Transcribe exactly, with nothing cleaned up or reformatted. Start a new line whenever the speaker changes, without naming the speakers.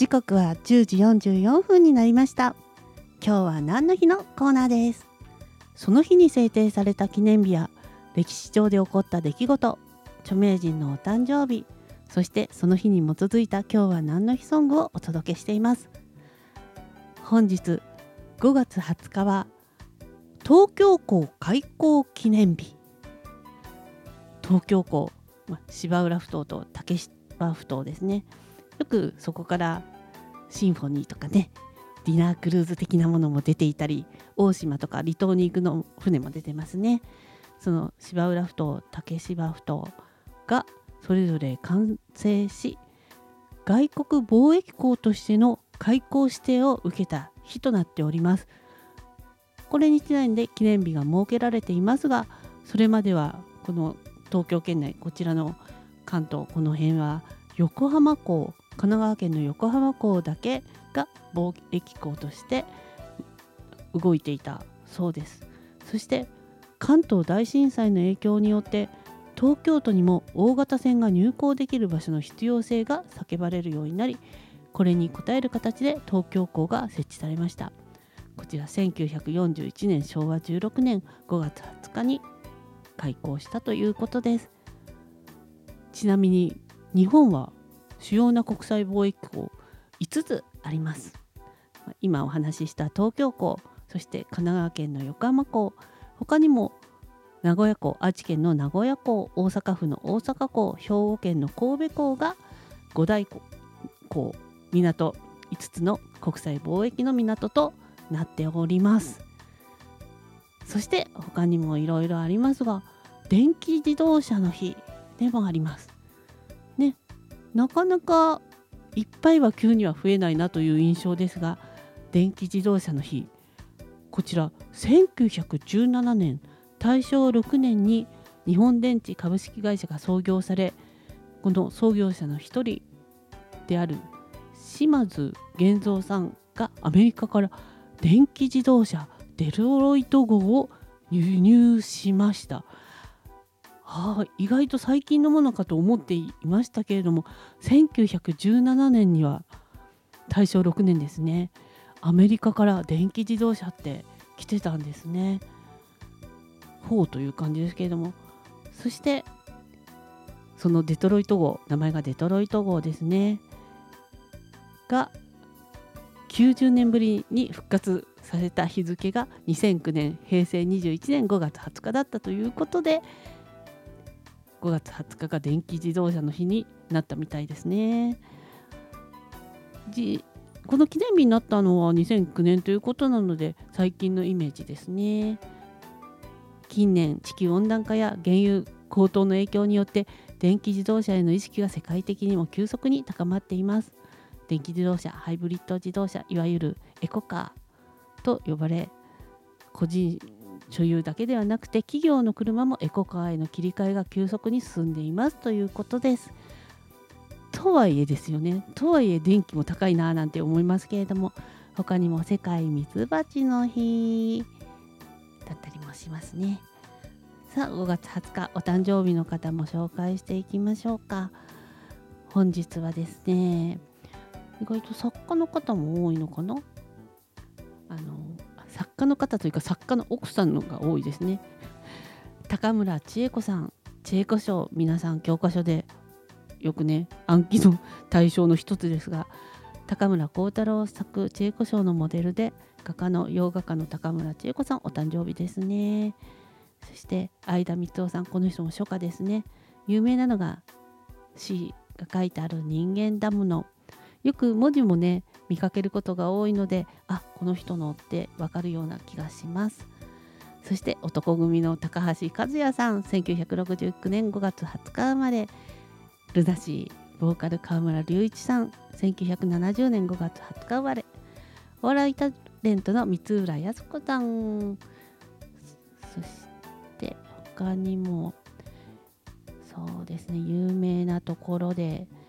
時刻はじゅうじよんじゅうよんぷんになりました。今日は何の日のコーナーです。その日に制定された記念日や歴史上で起こった出来事、著名人のお誕生日、そしてその日に基づいた今日は何の日ソングをお届けしています。本日ごがつはつかは東京港開港記念日。東京港、ま、芝浦ふ頭と竹芝ふ頭ですね。よくそこからシンフォニーとかね、ディナークルーズ的なものも出ていたり、大島とか離島に行くの船も出てますね。その芝浦ふ頭、竹芝ふ頭がそれぞれ完成し、外国貿易港としての開港指定を受けた日となっております。これにちなんで記念日が設けられていますが、それまではこの東京圏内、こちらの関東この辺は横浜港、神奈川県の横浜港だけが貿易港として動いていたそうです。そして関東大震災の影響によって東京都にも大型船が入港できる場所の必要性が叫ばれるようになり、これに応える形で東京港が設置されました。こちらせんきゅうひゃくよんじゅういちねんしょうわじゅうろくねんごがつはつかに開港したということです。ちなみに日本は主要な国際貿易港いつつあります。今お話しした東京港、そして神奈川県の横浜港、他にも名古屋港、愛知県の名古屋港、大阪府の大阪港、兵庫県の神戸港がご大港、港いつつの国際貿易の港となっております。そして他にもいろいろありますが、電気自動車の日でもありますね。なかなかいっぱいは急には増えないなという印象ですが、電気自動車の日、こちらせんきゅうひゃくじゅうななねんたいしょうろくねんに日本電池株式会社が創業され、この創業者の一人である島津源三さんがアメリカから電気自動車デロロイト号を輸入しました。はあ、意外と最近のものかと思っていましたけれども、せんきゅうひゃくじゅうななねんにはたいしょうろくねんですね、アメリカから電気自動車って来てたんですね。ほうという感じですけれども、そしてそのデトロイト号、名前がデトロイト号ですねがきゅうじゅうねんぶりに復活させた日付がにせんきゅうねんへいせいにじゅういちねんごがつはつかだったということで、ごがつはつかが電気自動車の日になったみたいですね。じこの記念日になったのはにせんきゅうねんということなので、最近のイメージですね。近年地球温暖化や原油高騰の影響によって電気自動車への意識が世界的にも急速に高まっています。電気自動車、ハイブリッド自動車、いわゆるエコカーと呼ばれ、個人所有だけではなくて企業の車もエコカーへの切り替えが急速に進んでいますということです。とはいえですよね、とはいえ電気も高いななんて思いますけれども、他にも世界ミツバチの日だったりもしますね。さあごがつはつか、お誕生日の方も紹介していきましょうか。本日はですね、意外と作家の方も多いのかな。あの作家の方というか作家の奥さんのが多いですね。高村千恵子さん、千恵子賞、皆さん教科書でよくね暗記の対象の一つですが、高村光太郎作千恵子賞のモデルで画家の洋画家の高村千恵子さん、お誕生日ですね。そして相田光夫さん、この人も書家ですね。有名なのが詩が書いてある人間ダムの、よく文字もね見かけることが多いので、あ、この人のってわかるような気がします。そして男組の高橋和也さん、せんきゅうひゃくろくじゅうきゅうねんごがつはつか生まれ。ルナシーボーカル川村隆一さん、せんきゅうひゃくななじゅうねんごがつはつか生まれ。お笑いタレントの三浦靖子さん、そして他にもそうですね、有名なところで